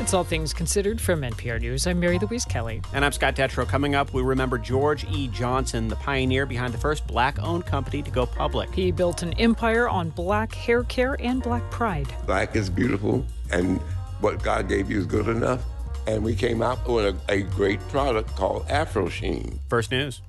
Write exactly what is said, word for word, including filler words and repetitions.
That's All Things Considered from N P R News. I'm Mary Louise Kelly. And I'm Scott Detrow. Coming up, we remember George E. Johnson, the pioneer behind the first black-owned company to go public. He built an empire on black hair care and black pride. Black is beautiful, and what God gave you is good enough. And we came out with a, a great product called Afro Sheen. First News.